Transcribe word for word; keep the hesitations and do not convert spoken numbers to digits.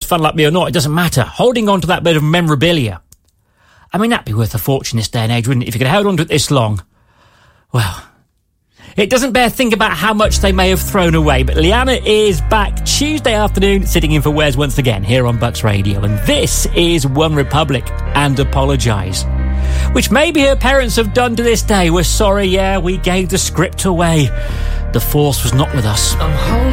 fan like me or not, it doesn't matter. Holding on to that bit of memorabilia, I mean, that'd be worth a fortune this day and age, wouldn't it? If you could hold on to it this long. Well, it doesn't bear thinking about how much they may have thrown away, but Liana is back Tuesday afternoon, sitting in for Wes once again here on Bucks Radio. And this is One Republic and Apologise, which maybe her parents have done to this day. We're sorry, yeah, we gave the script away. The Force was not with us. I'm